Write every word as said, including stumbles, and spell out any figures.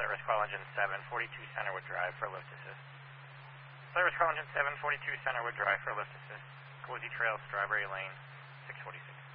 Service call engine seven forty-two Centerwood Drive for lift assist. Service call engine seven forty-two Centerwood Drive for lift assist. Cozy Trail, Strawberry Lane, six forty-six.